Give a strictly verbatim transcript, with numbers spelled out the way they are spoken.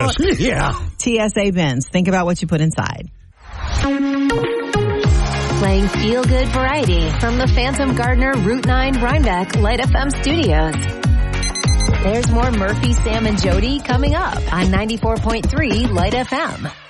course. Yeah. T S A bins. Think about what you put inside. Playing feel-good variety from the Phantom Gardener Route nine Rhinebeck Light F M studios. There's more Murphy, Sam, and Jody coming up on ninety-four point three Light F M.